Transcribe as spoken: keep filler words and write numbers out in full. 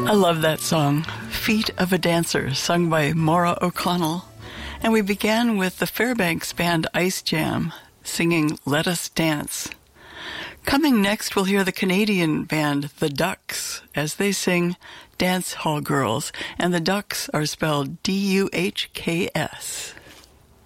I love that song, Feet of a Dancer, sung by Maura O'Connell. And we began with the Fairbanks band Ice Jam, singing Let Us Dance. Coming next, we'll hear the Canadian band The Ducks as they sing Dance Hall Girls, and the Ducks are spelled D U H K S.